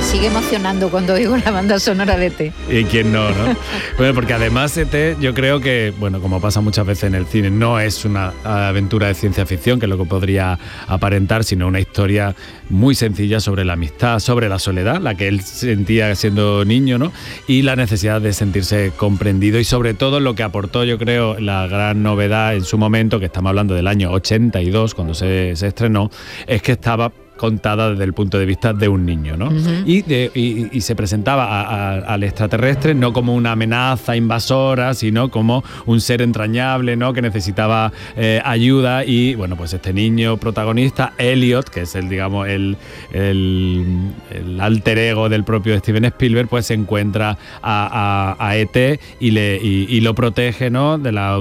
me sigue emocionando cuando oigo la banda sonora de ET. ¿Y quién no? Bueno, porque además ET, yo creo que, bueno, como pasa muchas veces en el cine, no es una aventura de ciencia ficción, que es lo que podría aparentar, sino una historia muy sencilla sobre la amistad, sobre la soledad, la que él sentía siendo niño, ¿no? Y la necesidad de sentirse comprendido, y sobre todo lo que aportó, yo creo, la gran novedad en su momento, que estamos hablando del año 82, cuando se estrenó, es que estaba contada desde el punto de vista de un niño, ¿no? Uh-huh. Y se presentaba al extraterrestre no como una amenaza invasora, sino como un ser entrañable, ¿no? Que necesitaba ayuda. Y bueno, pues este niño protagonista, Elliot, que es el alter ego del propio Steven Spielberg, pues se encuentra a ET y lo protege, ¿no? De la